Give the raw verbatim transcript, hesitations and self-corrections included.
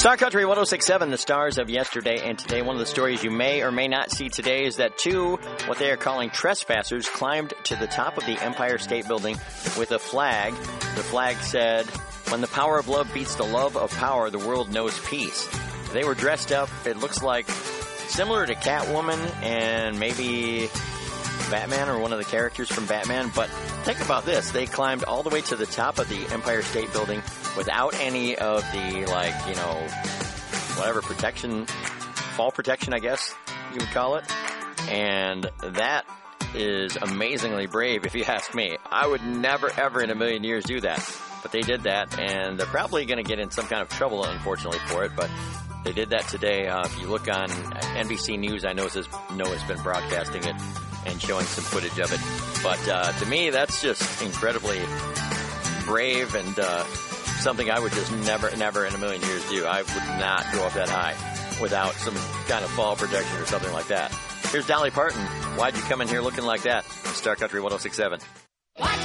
Star Country one oh six point seven, the stars of yesterday and today. One of the stories you may or may not see today is that two, what they are calling trespassers, climbed to the top of the Empire State Building with a flag. The flag said, "When the power of love beats the love of power, the world knows peace." They were dressed up, it looks like, similar to Catwoman and maybe Batman or one of the characters from Batman. But think about this. They climbed all the way to the top of the Empire State Building without any of the, like, you know, whatever protection, fall protection, I guess you would call it. And that is amazingly brave, if you ask me. I would never, ever in a million years do that. But they did that, and they're probably going to get in some kind of trouble, unfortunately, for it. But they did that today. Uh, if you look on N B C News, I know it's, know it's been broadcasting it and showing some footage of it. But uh, to me, that's just incredibly brave and uh, something I would just never, never in a million years do. I would not go up that high without some kind of fall protection or something like that. Here's Dolly Parton. Why'd you come in here looking like that? Star Country one oh six point seven.